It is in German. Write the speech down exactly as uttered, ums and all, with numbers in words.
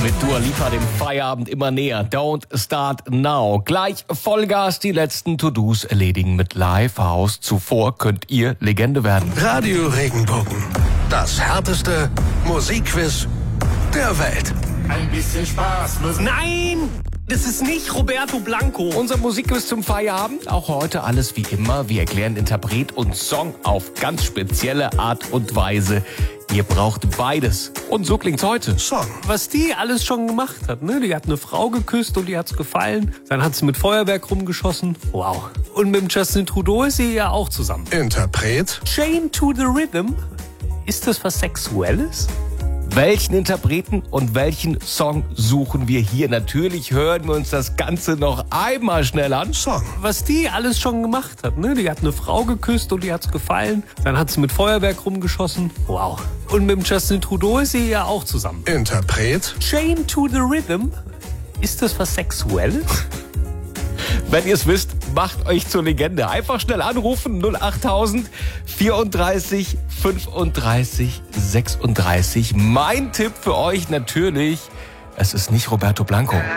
Mit Dua Lipa dem Feierabend immer näher. Don't start now. Gleich Vollgas die letzten To-Dos erledigen mit Live-House. Zuvor könnt ihr Legende werden. Radio Regenbogen. Das härteste Musikquiz der Welt. Ein bisschen Spaß muss... Nein! Das ist nicht Roberto Blanco. Unser Musikquiz zum Feierabend. Auch heute alles wie immer. Wir erklären Interpret und Song auf ganz spezielle Art und Weise. Ihr braucht beides. Und so klingt's heute. Song. Was die alles schon gemacht hat, ne? Die hat eine Frau geküsst und die hat's gefallen. Dann hat sie mit Feuerwerk rumgeschossen. Wow. Und mit dem Justin Trudeau ist sie ja auch zusammen. Interpret. Chain to the Rhythm. Ist das was Sexuelles? Welchen Interpreten und welchen Song suchen wir hier? Natürlich hören wir uns das Ganze noch einmal schnell an. Song. Was die alles schon gemacht hat, ne? Die hat eine Frau geküsst und die hat's gefallen. Dann hat sie mit Feuerwerk rumgeschossen. Wow. Und mit dem Justin Trudeau ist sie ja auch zusammen. Interpret. Chain to the Rhythm. Ist das was Sexuelles? Wenn ihr es wisst, macht euch zur Legende. Einfach schnell anrufen, null achttausend vierunddreißig fünfunddreißig sechsunddreißig. Mein Tipp für euch natürlich, es ist nicht Roberto Blanco.